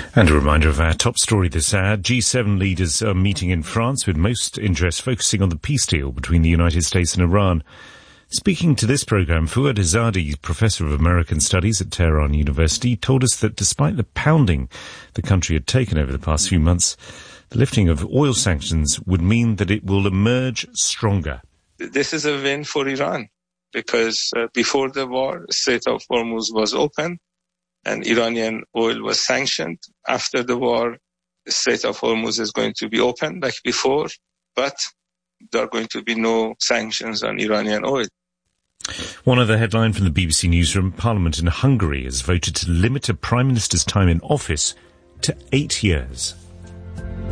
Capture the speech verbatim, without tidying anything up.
And a reminder of our top story this hour. G seven leaders are meeting in France with most interest focusing on the peace deal between the United States and Iran. Speaking to this programme, Fouad Izzadi, Professor of American Studies at Tehran University, told us that despite the pounding the country had taken over the past few months, the lifting of oil sanctions would mean that it will emerge stronger. This is a win for Iran because uh, before the war, Strait of Hormuz was open and Iranian oil was sanctioned. After the war, the Strait of Hormuz is going to be open like before, but there are going to be no sanctions on Iranian oil. One other headline from the B B C Newsroom: Parliament in Hungary has voted to limit a Prime Minister's time in office to eight years.